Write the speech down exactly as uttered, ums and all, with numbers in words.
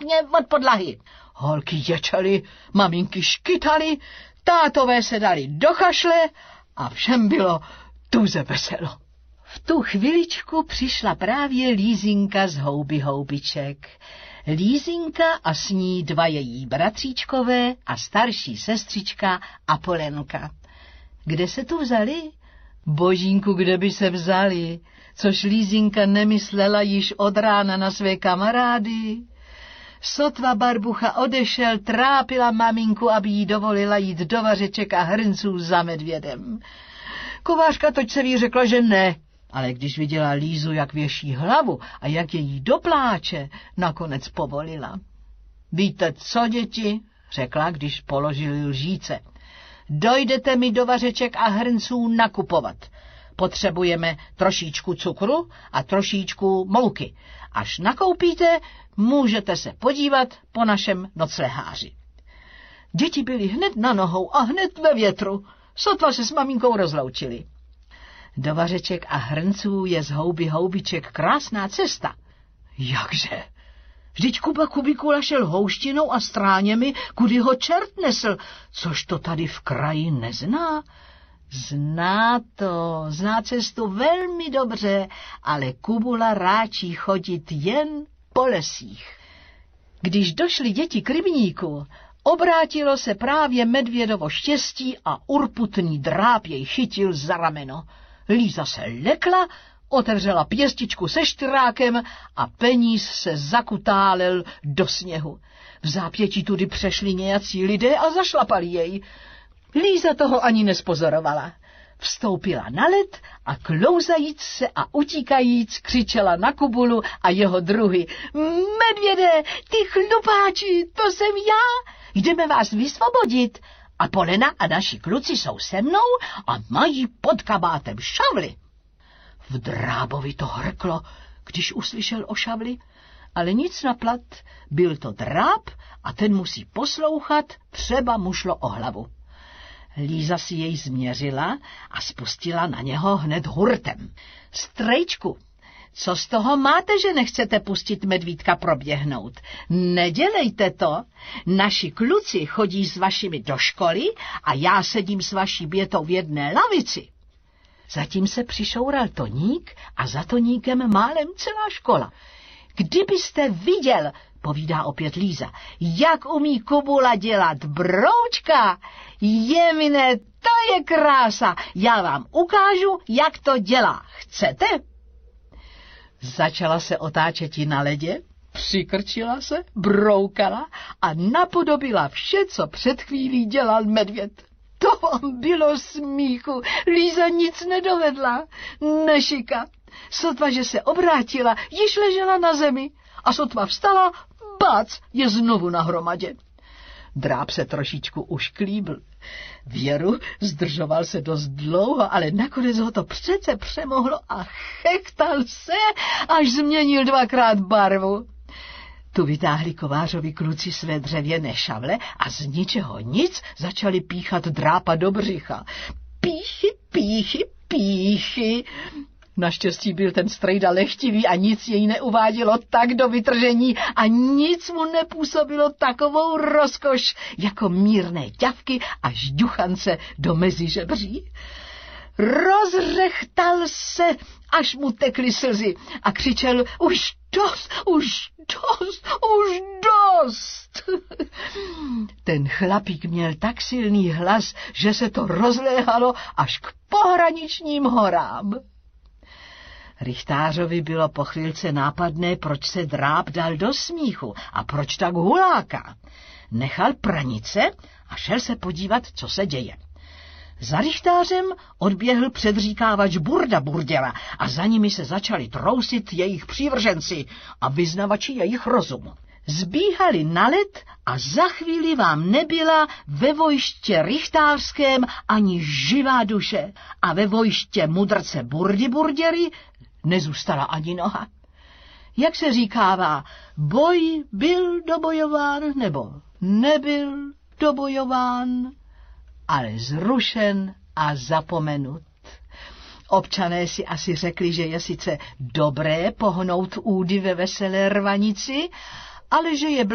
pěkně od podlahy. Holky ječely, maminky škytaly, tátové se dali do kašle a všem bylo tuze veselo. V tu chviličku přišla právě Lízinka z Houby Houbiček. Lízinka a s ní dva její bratříčkové a starší sestřička Apolenka. Kde se tu vzali? Božínku, kde by se vzali, což Lízinka nemyslela již od rána na své kamarády. Sotva Barbucha odešel, trápila maminku, aby jí dovolila jít do vařeček a hrnců za medvědem. Kovářka toť se ví řekla, že ne, ale když viděla Lízu, jak věší hlavu a jak je jí dopláče, nakonec povolila. Víte co, děti, řekla, když položili lžíce. Dojdete mi do vařeček a hrnců nakupovat. Potřebujeme trošičku cukru a trošičku mouky. Až nakoupíte, můžete se podívat po našem nocleháři. Děti byly hned na nohou a hned ve větru. Sotva se s maminkou rozloučili. Do vařeček a hrnců je z Houby Houbiček krásná cesta. Jakže? Vždyť Kuba Kubikula šel houštinou a stráněmi, kudy ho čert nesl, což to tady v kraji nezná. Zná to, zná cestu velmi dobře, ale Kubula ráčí chodit jen po lesích. Když došly děti k rybníku, obrátilo se právě medvědovo štěstí a urputný dráp jej chytil za rameno. Líza se lekla, otevřela pěstičku se štyrákem a peníz se zakutálel do sněhu. V zápětí tudy přešli nějací lidé a zašlapali jej. Líza toho ani nespozorovala. Vstoupila na led a klouzajíc se a utíkajíc křičela na Kubulu a jeho druhy. Medvěde, ty chlupáči, to jsem já, jdeme vás vysvobodit. A Polena a naši kluci jsou se mnou a mají pod kabátem šavly. V Drábovi to hrklo, když uslyšel o šavli, ale nic naplat, byl to Dráb a ten musí poslouchat, třeba mu šlo o hlavu. Líza si jej změřila a spustila na něho hned hurtem. Strejčku, co z toho máte, že nechcete pustit medvídka proběhnout? Nedělejte to. Naši kluci chodí s vašimi do školy a já sedím s vaší bětou v jedné lavici. Zatím se přišoural Toník a za Toníkem málem celá škola. Kdybyste viděl, povídá opět Líza, jak umí Kubula dělat broučka, jemine, to je krása, já vám ukážu, jak to dělá. Chcete? Začala se otáčet na ledě, přikrčila se, broukala a napodobila vše, co před chvílí dělal medvěd. To vám bylo smíchu, Líza nic nedovedla, nešika. Sotva, že se obrátila, již ležela na zemi a sotva vstala, bác, je znovu na hromadě. Dráb se trošičku ušklíbl. Věru zdržoval se dost dlouho, ale nakonec ho to přece přemohlo a chechtal se, až změnil dvakrát barvu. Tu vytáhli kovářovi kluci své dřevěné šavle a z ničeho nic začali píchat Drápa do břicha. Píchy, píchy, píchy. Naštěstí byl ten strejda lehtivý a nic jej neuvádělo tak do vytržení a nic mu nepůsobilo takovou rozkoš jako mírné ťavky a žduchance do mezižebří. Rozřechtal se, až mu tekly slzy a křičel už dost, už dost, už dost. Ten chlapík měl tak silný hlas, že se to rozléhalo až k pohraničním horám. Rychtářovi bylo po chvílce nápadné, proč se Dráb dal do smíchu a proč tak huláka. Nechal pranice a šel se podívat, co se děje. Za rychtářem odběhl předříkávač Burda Burděla a za nimi se začali trousit jejich přívrženci a vyznavači jejich rozumu. Zbíhali na led a za chvíli vám nebyla ve vojště rychtářském ani živá duše a ve vojště mudrce Burdy Burděry nezůstala ani noha. Jak se říkává, boj byl dobojován nebo nebyl dobojován, ale zrušen a zapomenut. Občané si asi řekli, že je sice dobré pohnout údy ve veselé rvanici, ale že je